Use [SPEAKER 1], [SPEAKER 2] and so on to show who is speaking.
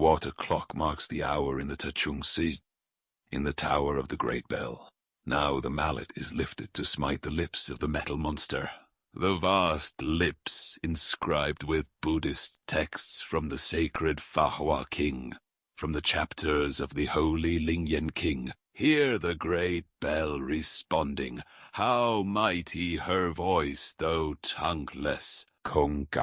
[SPEAKER 1] water clock marks the hour in the Tachung Sizd, in the tower of the great bell. Now the mallet is lifted to smite the lips of the metal monster. The vast lips inscribed with Buddhist texts from the sacred Fahua King, from the chapters of the holy Lingyan King. Hear the great bell responding. How mighty her voice, though tongueless. Konga.